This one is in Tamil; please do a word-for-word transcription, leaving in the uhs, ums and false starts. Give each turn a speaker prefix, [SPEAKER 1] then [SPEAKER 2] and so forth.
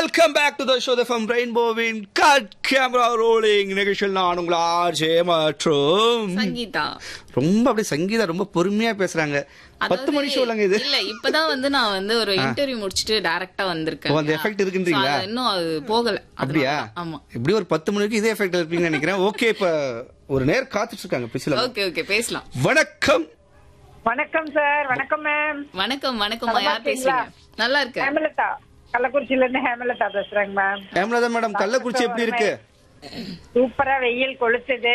[SPEAKER 1] Welcome back to the show from ரெயின்போவின் cut camera rolling நிகழ்ச்சியில் நான் உங்கள் ஆர்ஜே மற்றும்
[SPEAKER 2] சங்கீதா.
[SPEAKER 1] ரொம்ப அப்படியே சங்கீதா ரொம்ப பொறுமையா பேசுறாங்க. பத்து மணி ஷோலங்க இது.
[SPEAKER 2] இல்ல இப்பதான் வந்து நான் வந்து ஒரு இன்டர்வியூ முடிச்சிட்டு டைரக்டா வந்திருக்கேன்.
[SPEAKER 1] அந்த எஃபெக்ட் இருக்குன்றீங்களா?
[SPEAKER 2] இன்னும் அது போகல.
[SPEAKER 1] அப்படியா?
[SPEAKER 2] ஆமா.
[SPEAKER 1] இப்படி ஒரு பத்து மணிக்கு இதே எஃபெக்ட் இருப்பீங்கன்னு நினைக்கிறேன். ஓகே, இப்ப ஒரு நேர் காத்துட்டு இருக்காங்க பேசலாம்.
[SPEAKER 2] ஓகே ஓகே பேசலாம்.
[SPEAKER 1] வணக்கம்.
[SPEAKER 3] வணக்கம் சார். வணக்கம் மேம்.
[SPEAKER 2] வணக்கம் வணக்கம். யார் பேசுறீங்க? நல்லா இருக்கேன்.
[SPEAKER 3] ஹேமலதா, கள்ளக்குறிச்சியில இருந்து ஹேமலதா பேசுறேங்க மேம்.
[SPEAKER 1] ஹேமலதா மேடம், கள்ளக்குறிச்சி எப்படி இருக்கு?
[SPEAKER 3] சூப்பரா வெயில் கொளுத்துது.